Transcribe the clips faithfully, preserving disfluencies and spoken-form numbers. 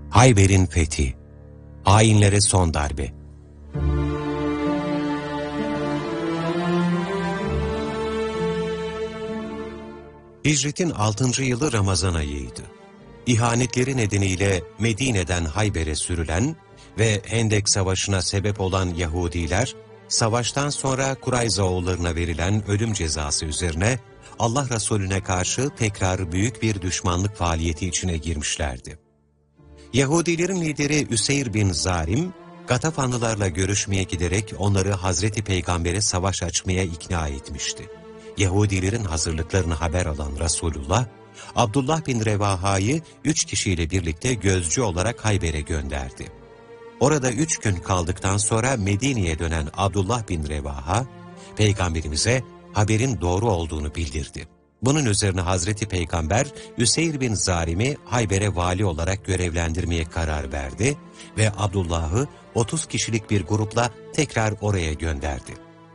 Hayber'in fethi, hainlere son darbe. Hicretin altıncı yılı Ramazan ayıydı. İhanetleri nedeniyle Medine'den Hayber'e sürülen ve Hendek Savaşı'na sebep olan Yahudiler, savaştan sonra Kurayzaoğullarına verilen ölüm cezası üzerine Allah Resulüne karşı tekrar büyük bir düşmanlık faaliyeti içine girmişlerdi. Yahudilerin lideri Üseyr bin Zarim, Gatafanlılarla görüşmeye giderek onları Hazreti Peygamber'e savaş açmaya ikna etmişti. Yahudilerin hazırlıklarını haber alan Resulullah, Abdullah bin Revaha'yı üç kişiyle birlikte gözcü olarak Hayber'e gönderdi. Orada üç gün kaldıktan sonra Medine'ye dönen Abdullah bin Revaha, Peygamberimize haberin doğru olduğunu bildirdi. Bunun üzerine Hazreti Peygamber, Üseyr bin Zarim'i Hayber'e vali olarak görevlendirmeye karar verdi ve Abdullah'ı otuz kişilik bir grupla tekrar oraya gönderdi.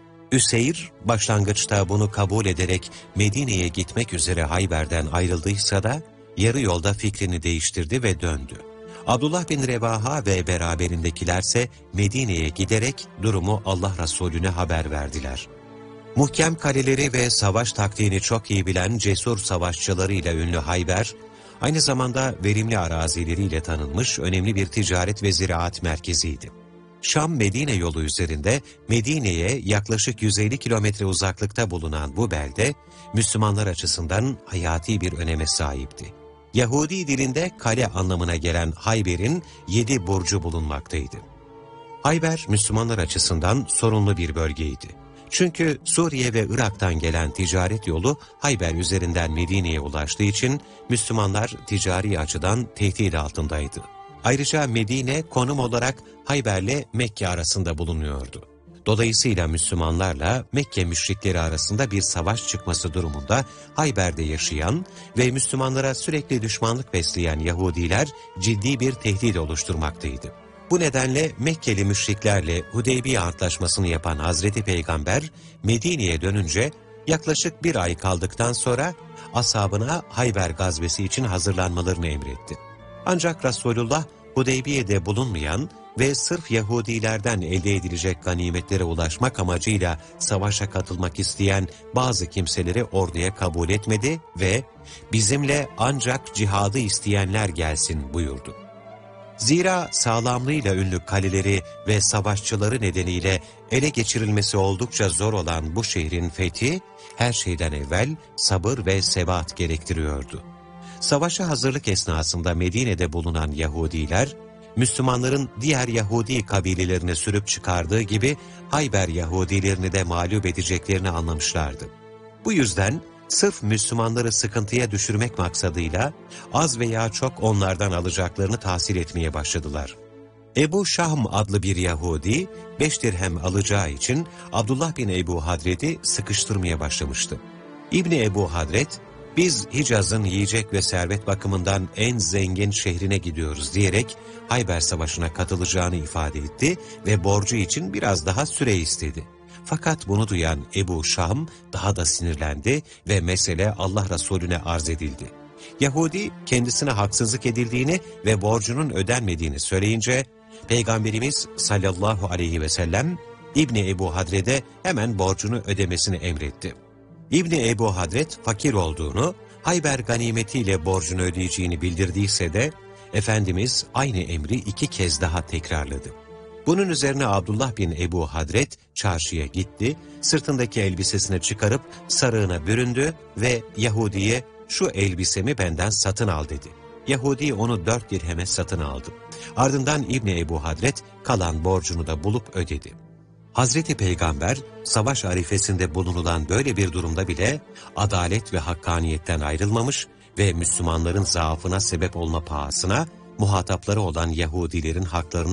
Üseyr, başlangıçta bunu kabul ederek Medine'ye gitmek üzere Hayber'den ayrıldıysa da, yarı yolda fikrini değiştirdi ve döndü. Abdullah bin Revaha ve beraberindekilerse Medine'ye giderek durumu Allah Resulüne haber verdiler. Muhkem kaleleri ve savaş taktiğini çok iyi bilen cesur savaşçılarıyla ünlü Hayber, aynı zamanda verimli arazileriyle tanınmış önemli bir ticaret ve ziraat merkeziydi. Şam-Medine yolu üzerinde Medine'ye yaklaşık yüz elli kilometre uzaklıkta bulunan bu belde, Müslümanlar açısından hayati bir öneme sahipti. Yahudi dilinde kale anlamına gelen Hayber'in yedi burcu bulunmaktaydı. Hayber, Müslümanlar açısından sorunlu bir bölgeydi. Çünkü Suriye ve Irak'tan gelen ticaret yolu Hayber üzerinden Medine'ye ulaştığı için Müslümanlar ticari açıdan tehdit altındaydı. Ayrıca Medine konum olarak Hayber'le Mekke arasında bulunuyordu. Dolayısıyla Müslümanlarla Mekke müşrikleri arasında bir savaş çıkması durumunda Hayber'de yaşayan ve Müslümanlara sürekli düşmanlık besleyen Yahudiler ciddi bir tehdit oluşturmaktaydı. Bu nedenle Mekkeli müşriklerle Hudeybiye Antlaşması'nı yapan Hazreti Peygamber Medine'ye dönünce yaklaşık bir ay kaldıktan sonra ashabına Hayber gazvesi için hazırlanmalarını emretti. Ancak Resulullah Hudeybiye'de bulunmayan ve sırf Yahudilerden elde edilecek ganimetlere ulaşmak amacıyla savaşa katılmak isteyen bazı kimseleri orduya kabul etmedi ve bizimle ancak cihadı isteyenler gelsin buyurdu. Zira sağlamlığıyla ünlü kaleleri ve savaşçıları nedeniyle ele geçirilmesi oldukça zor olan bu şehrin fethi, her şeyden evvel sabır ve sebat gerektiriyordu. Savaşa hazırlık esnasında Medine'de bulunan Yahudiler, Müslümanların diğer Yahudi kabilelerini sürüp çıkardığı gibi Hayber Yahudilerini de mağlup edeceklerini anlamışlardı. Bu yüzden sırf Müslümanları sıkıntıya düşürmek maksadıyla az veya çok onlardan alacaklarını tahsil etmeye başladılar. Ebu Şahm adlı bir Yahudi, beş dirhem alacağı için Abdullah bin Ebu Hadret'i sıkıştırmaya başlamıştı. İbni Ebu Hadret, biz Hicaz'ın yiyecek ve servet bakımından en zengin şehrine gidiyoruz diyerek Hayber Savaşı'na katılacağını ifade etti ve borcu için biraz daha süre istedi. Fakat bunu duyan Ebu Şahm daha da sinirlendi ve mesele Allah Resulüne arz edildi. Yahudi kendisine haksızlık edildiğini ve borcunun ödenmediğini söyleyince Peygamberimiz sallallahu aleyhi ve sellem İbni Ebu Hadret'e hemen borcunu ödemesini emretti. İbni Ebu Hadret fakir olduğunu, Hayber ganimetiyle borcunu ödeyeceğini bildirdiyse de Efendimiz aynı emri iki kez daha tekrarladı. Bunun üzerine Abdullah bin Ebu Hadret çarşıya gitti, sırtındaki elbisesini çıkarıp sarığına büründü ve Yahudi'ye şu elbisemi benden satın al dedi. Yahudi onu dört dirheme satın aldı. Ardından İbni Ebu Hadret kalan borcunu da bulup ödedi. Hazreti Peygamber savaş arifesinde bulunulan böyle bir durumda bile adalet ve hakkaniyetten ayrılmamış ve Müslümanların zaafına sebep olma pahasına muhatapları olan Yahudilerin haklarını